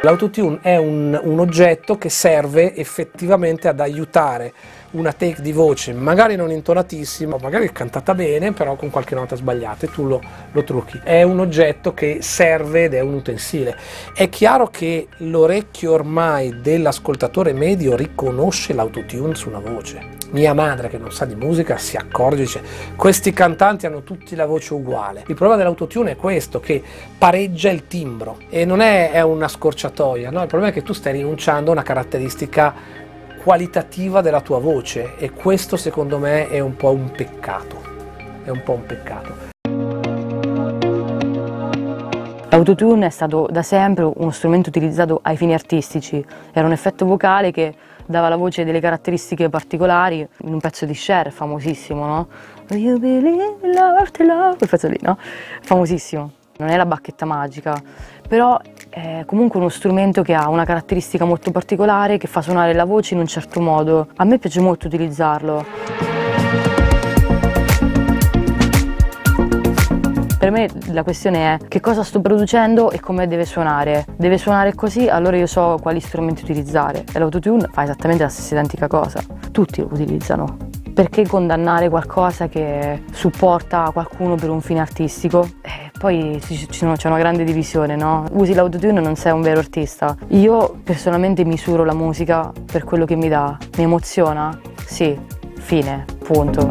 L'autotune è un oggetto che serve effettivamente ad aiutare una take di voce, magari non intonatissima, magari cantata bene, però con qualche nota sbagliata, e tu lo trucchi. È un oggetto che serve ed è un utensile. È chiaro che l'orecchio ormai dell'ascoltatore medio riconosce l'autotune su una voce. Mia madre, che non sa di musica, si accorge e dice: questi cantanti hanno tutti la voce uguale. Il problema dell'autotune è questo, che pareggia il timbro, e non è una scorciatoia, no? Il problema è che tu stai rinunciando a una caratteristica qualitativa della tua voce, e questo secondo me è un po' un peccato. È un po' un peccato. L'autotune è stato da sempre uno strumento utilizzato ai fini artistici, era un effetto vocale che dava alla voce delle caratteristiche particolari. In un pezzo di Cher, famosissimo, no? You believe in love after love, quel pezzo lì, no? Famosissimo. Non è la bacchetta magica, però è comunque uno strumento che ha una caratteristica molto particolare, che fa suonare la voce in un certo modo. A me piace molto utilizzarlo. Per me la questione è che cosa sto producendo e come deve suonare. Deve suonare così, allora io so quali strumenti utilizzare. E l'autotune fa esattamente la stessa identica cosa. Tutti lo utilizzano. Perché condannare qualcosa che supporta qualcuno per un fine artistico? Poi c'è una grande divisione, no? Usi l'autotune e non sei un vero artista. Io personalmente misuro la musica per quello che mi dà. Mi emoziona? Sì, fine, punto.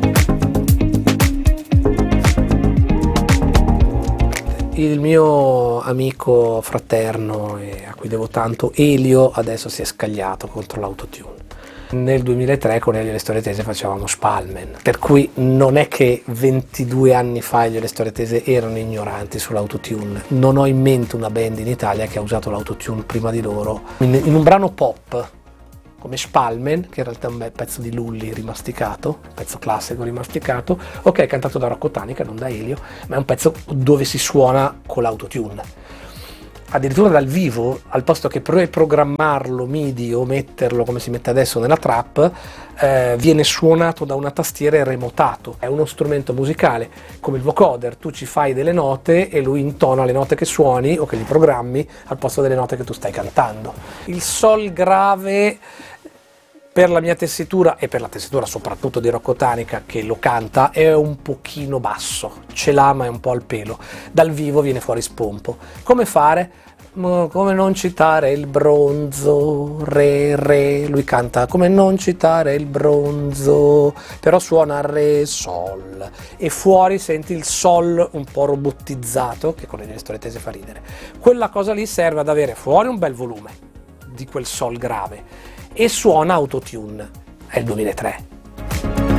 Il mio amico fraterno, e a cui devo tanto, Elio, adesso si è scagliato contro l'autotune. Nel 2003 con Elio e le Storie Tese facevamo Spalmen, per cui non è che 22 anni fa Elio e le Storie Tese erano ignoranti sull'autotune. Non ho in mente una band in Italia che ha usato l'autotune prima di loro. In un brano pop come Spalmen, che in realtà è un bel pezzo di Lully rimasticato, un pezzo classico rimasticato, ok, cantato da Rocco Tanica, non da Elio, ma è un pezzo dove si suona con l'autotune. Addirittura dal vivo, al posto che programmarlo MIDI o metterlo come si mette adesso nella trap, viene suonato da una tastiera e remotato. È uno strumento musicale come il vocoder, tu ci fai delle note e lui intona le note che suoni o che gli programmi al posto delle note che tu stai cantando. Il sol grave, per la mia tessitura e per la tessitura soprattutto di Rocco Tanica, che lo canta, è un pochino basso, ce l'ha ma è un po' al pelo. Dal vivo viene fuori spompo. Come fare? Come non citare il bronzo, re, lui canta come non citare il bronzo, però suona re, sol, e fuori senti il sol un po' robottizzato, che con le Storie Tese fa ridere. Quella cosa lì serve ad avere fuori un bel volume di quel sol grave, e suona autotune. È il 2003.